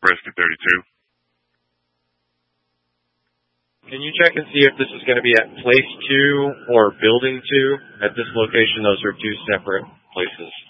Rescue 32. Can you check and see if this is going to be at Place 2 or Building 2? At this location, those are two separate places.